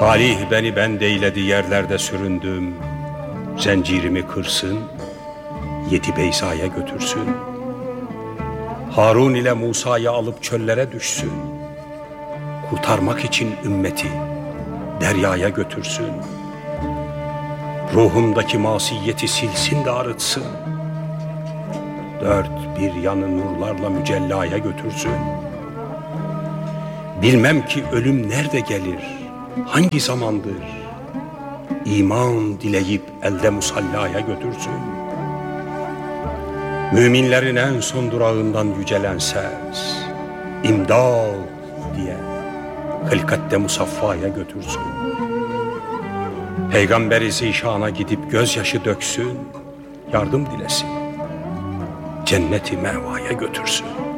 Talih beni bendeyledi, yerlerde süründüm. Zencirimi kırsın, Yedi Beyza'ya götürsün. Harun ile Musa'yı alıp çöllere düşsün. Kurtarmak için ümmeti deryaya götürsün. Ruhumdaki masiyeti silsin de arıtsın. Dört bir yanı nurlarla mücellaya götürsün. Bilmem ki ölüm nerede gelir, hangi zamandır. İman dileyip elde musallaya götürsün. Müminlerin en son durağından yücelen ses, İmdad diye hılkatte musaffaya götürsün. Peygamberi zişana gidip gözyaşı döksün, yardım dilesin, cenneti mevaya götürsün.